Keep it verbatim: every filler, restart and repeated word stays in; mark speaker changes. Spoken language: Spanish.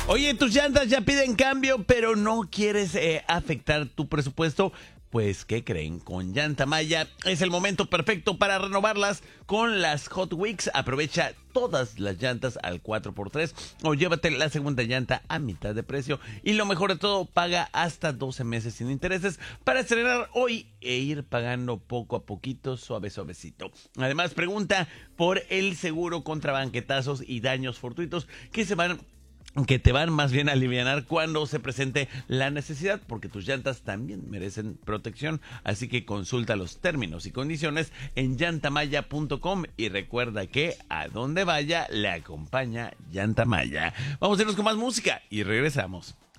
Speaker 1: Oye, tus llantas ya piden cambio, pero no quieres eh, afectar tu presupuesto. Pues, ¿qué creen? Con Llanta Maya es el momento perfecto para renovarlas con las Hot Weeks. Aprovecha todas las llantas al cuatro por tres o llévate la segunda llanta a mitad de precio. Y lo mejor de todo, paga hasta doce meses sin intereses para estrenar hoy e ir pagando poco a poquito, suave, suavecito. Además, pregunta por el seguro contra banquetazos y daños fortuitos que se van... que te van más bien a alivianar cuando se presente la necesidad, porque tus llantas también merecen protección. Así que consulta los términos y condiciones en llantamaya punto com y recuerda que a donde vaya le acompaña Llanta Maya. Vamos a irnos con más música y regresamos.